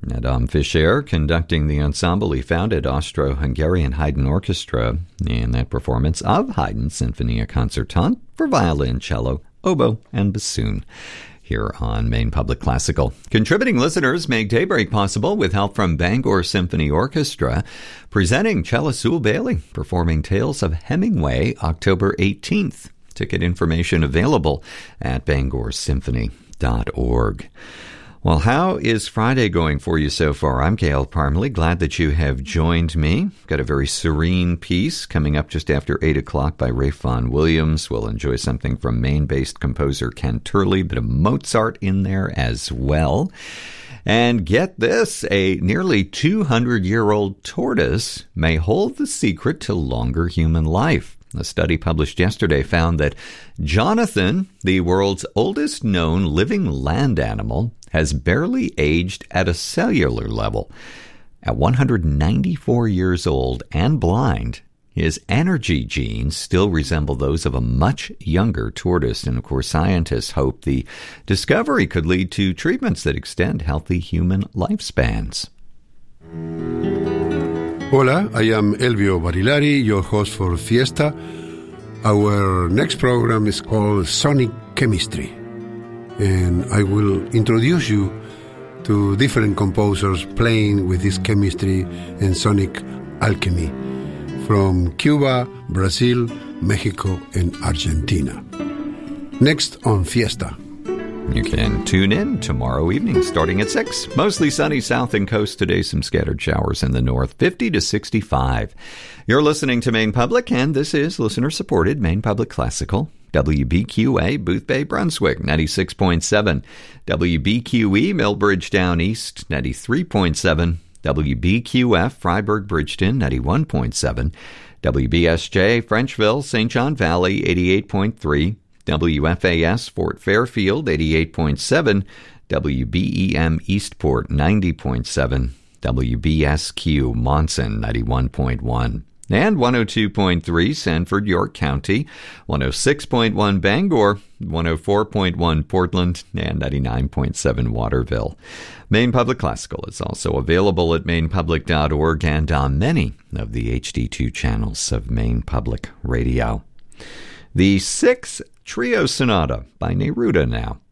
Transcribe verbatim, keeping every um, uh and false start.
Adam Fischer conducting the ensemble he founded, Austro-Hungarian Haydn Orchestra, in that performance of Haydn's Sinfonia Concertante for violin, cello, oboe, and bassoon, here on Maine Public Classical. Contributing listeners make Daybreak possible with help from Bangor Symphony Orchestra, presenting cellist Sewell Bailey, performing Tales of Hemingway, October eighteenth. Ticket information available at bangor symphony dot org. Well, how is Friday going for you so far? I'm Gail Parmalee. Glad that you have joined me. Got a very serene piece coming up just after eight o'clock by Ralph Vaughan Williams. We'll enjoy something from Maine-based composer Ken Turley, bit of Mozart in there as well. And get this, a nearly two hundred year old tortoise may hold the secret to longer human life. A study published yesterday found that Jonathan, the world's oldest known living land animal, has barely aged at a cellular level. At one hundred ninety-four years old and blind, his energy genes still resemble those of a much younger tortoise. And of course, scientists hope the discovery could lead to treatments that extend healthy human lifespans. Hola, I am Elvio Barilari, your host for Fiesta. Our next program is called Sonic Chemistry, and I will introduce you to different composers playing with this chemistry and sonic alchemy from Cuba, Brazil, Mexico, and Argentina. Next on Fiesta. You can tune in tomorrow evening starting at six. Mostly sunny south and coast today, some scattered showers in the north, fifty to sixty-five. You're listening to Maine Public, and this is listener-supported Maine Public Classical. W B Q A, Boothbay, Brunswick, ninety-six point seven. W B Q E, Millbridge Down East, ninety-three point seven. W B Q F, Freiburg, Bridgeton, ninety-one point seven. W B S J, Frenchville, Saint John Valley, eighty-eight point three. W F A S, Fort Fairfield, eighty-eight point seven. W B E M, Eastport, ninety point seven. W B S Q, Monson, ninety-one point one. And one oh two point three, Sanford, York County, one oh six point one, Bangor, one oh four point one, Portland, and ninety-nine point seven, Waterville. Maine Public Classical is also available at maine public dot org and on many of the H D two channels of Maine Public Radio. The Sixth Trio Sonata by Neruda now.